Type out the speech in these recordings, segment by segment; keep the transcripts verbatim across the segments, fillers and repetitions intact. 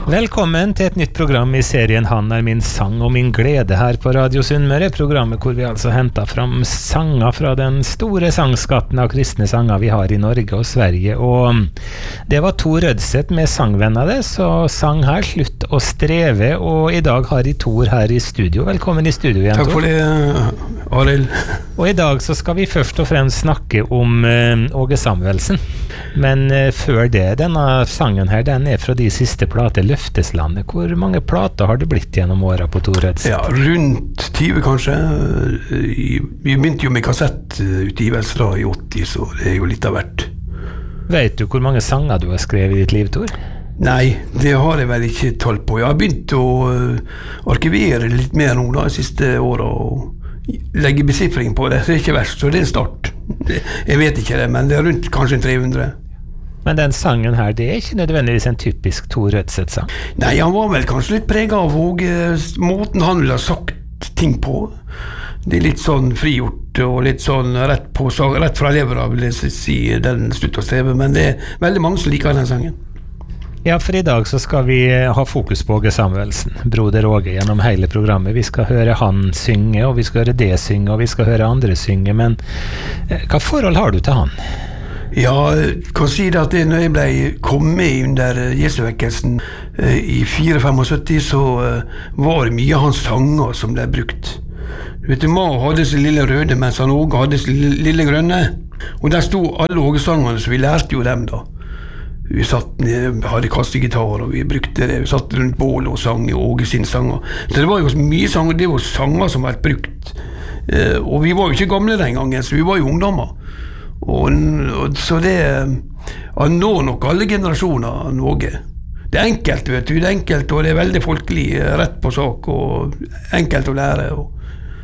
Velkommen til et nytt program i serien Han er min sang og min glede her på Radio Sunnmøre, programmet hvor vi altså henter fram sanger fra den store sangskatten av kristne sanger vi har i Norge og Sverige, og det var Tor Rødseth med sangvenner det, så sang her Slutt å streve, og i dag har de Tor her i studio. Velkommen i studio igjen, Tor. Takk for det, Arild. Og i dag så skal vi først og fremst snakke om uh, Åge Samuelsen, men uh, før det, denne sangen her, den er fra de siste plater, Løfteslandet. Hvor mange plater har det blitt gjennom året på Tor Rødseth? Ja, rundt tyve kanskje. Vi begynte jo med kassettutgivelse da i åtti, så det er jo litt av hvert. Vet du hvor mange sanger du har skrevet i ditt liv, Tor? Nei, det har jeg vel ikke talt på. Jeg har begynt å arkivere litt mer nå da, de siste årene, og legge besiffring på det. Det er ikke verst, så det er en start. Jeg vet ikke det, men det er rundt kanskje tre hundre. Men den sangen her, det er ikke nødvendigvis en typisk Tor Rødseth-sang. Nei, han var vel kanskje litt preget av Åge, måten han ville ha sagt ting på. Det er litt sånn frigjort og litt sånn rett, på, rett fra levera, vil jeg si, den Slutt å streve, men det er veldig mange som liker den sangen. Ja, for i dag så skal vi ha fokus på Åge Samuelsen, broder Åge, gjennom hele programmet. Vi skal høre han synge, og vi skal høre det synge, og vi skal høre andre synge, men hva forhold har du til han? Ja, jeg kan si det at det, når jeg ble kommet under Jesuvekkelsen eh, i fire syttifem, så eh, var det mye av hans sanger som ble brukt. Du vet, Ma hadde sin lille røde, mens han Åge hadde sin lille, lille grønne. Og der sto alle Åge-sangene, så vi lærte jo dem da. Vi satt ned, hadde kassegitar, og vi brukte det. Vi satt rundt bålet og sang i Åge sine sanger. Så det var jo mye sanger, det var sanger som var brukt. Eh, og vi var jo ikke gamle den gangen, så vi var jo ungdommer. Og, og så det han når nok alle generasjoner han Åge. Det er enkelt, vet du, det er enkelt, og det er veldig folkelig, rett på sak, og enkelt å lære. Og,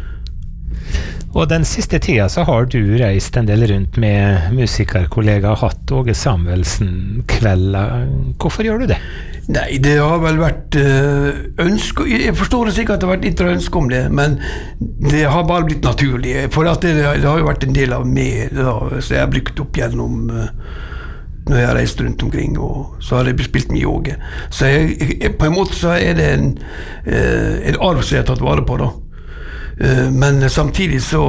og den siste tida så har du reist en del rundt med musikerkollega, hatt Åge Samuelsen kvelder. Hvorfor gjør du det? Nei, det har vel vært ønske, jeg forstår det sikkert at det har vært litt ønske om det, men det har bare blitt naturlig, for at det, det har jo vært en del av meg, da, så jeg har brukt opp gjennom når jeg har reist rundt omkring, og så har jeg spilt mye Åge. Så jeg, jeg, på en måte så er det en, en arv som jeg har tatt vare på da. Men samtidig så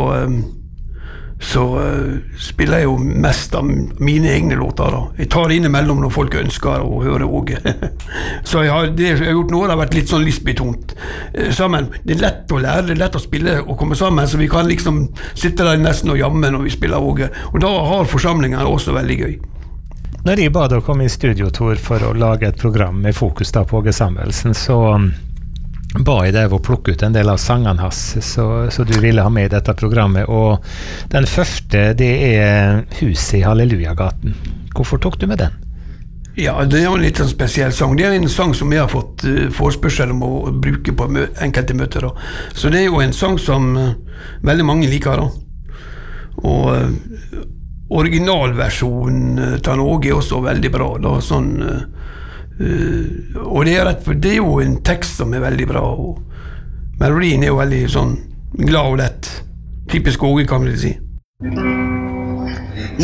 så uh, spiller jeg jo mest av mine egne låter da. Jeg tar innimellom når folk ønsker å høre Åge. Så jeg har, det jeg har gjort nå har vært litt sånn lystbetont uh, sammen. Det er lett å lære, det er lett å spille og komme sammen, så vi kan liksom sitte der nesten og jamme når vi spiller Åge. Og da har forsamlingen også veldig gøy. Når jeg ba deg komme i studio, Tor, for å lage et program med fokus da på Åge Samuelsen, så ba jeg deg å plukke ut en del av sangene hans, så, så du ville ha med i dette programmet, og den første, det er Huset i Hallelujagaten. Hvorfor tok du med den? Ja, det er jo en litt sånn spesiell sang. Det er en sang som jeg har fått uh, forespørsel om å bruke på mø- enkelte møter da. Så det er jo en sang som uh, veldig mange liker da. Og uh, originalversjonen uh, til Åge er også veldig bra da, sånn uh, Uh, og det er, rett, det er jo en tekst som er veldig bra, og melodien er jo veldig sånn glad og lett, typisk Åge kan man si.